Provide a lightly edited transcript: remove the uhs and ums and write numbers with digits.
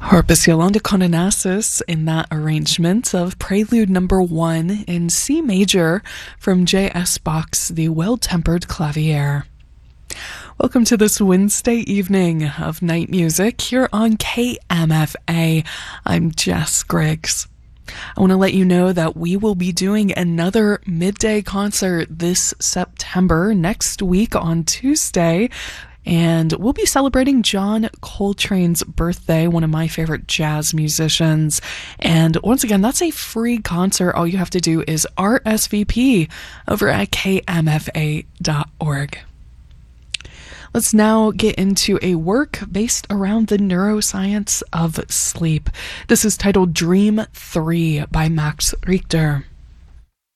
Harpus Yolanda Cononassus in that arrangement of Prelude Number 1 in C major from J.S. Bach's The Well-Tempered Clavier. Welcome to this Wednesday evening of night music here on KMFA. I'm Jess Griggs. I want to let you know that we will be doing another midday concert this September, next week on Tuesday. And we'll be celebrating John Coltrane's birthday, one of my favorite jazz musicians. And once again, that's a free concert. All you have to do is RSVP over at kmfa.org. Let's now get into a work based around the neuroscience of sleep. This is titled Dream 3 by Max Richter.